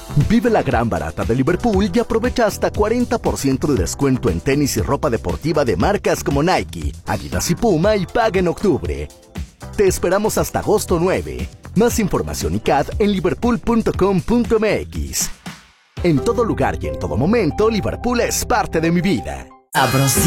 Vive la gran barata de Liverpool y aprovecha hasta 40% de descuento en tenis y ropa deportiva de marcas como Nike, Adidas y Puma y paga en octubre. Te esperamos hasta agosto 9. Más información y CAD en liverpool.com.mx. En todo lugar y en todo momento, Liverpool es parte de mi vida.